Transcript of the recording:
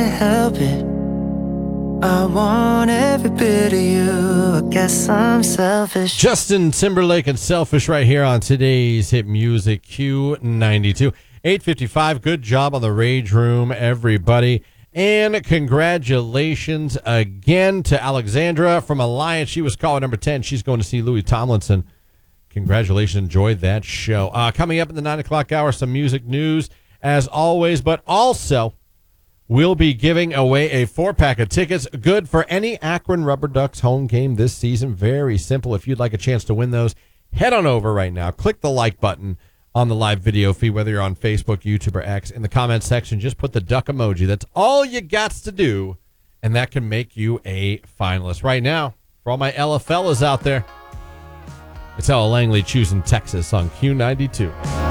can't help it. I want every bit of you. I guess I'm selfish. Justin Timberlake and Selfish right here on today's Hit Music Q92. 8:55. Good job on the Rage Room, everybody. And congratulations again to Alexandra from Alliance. She was caller number 10. She's going to see Louis Tomlinson. Congratulations. Enjoyed that show. Coming up in the 9 o'clock hour, some music news as always, but also we'll be giving away a 4-pack of tickets, good for any Akron Rubber Ducks home game this season. Very simple. If you'd like a chance to win those, head on over right now. Click the like button on the live video feed, whether you're on Facebook, YouTube, or X. In the comments section, just put the duck emoji. That's all you got to do, and that can make you a finalist. Right now, for all my Ella fellas out there, it's Ella Langley choosing Texas on Q92.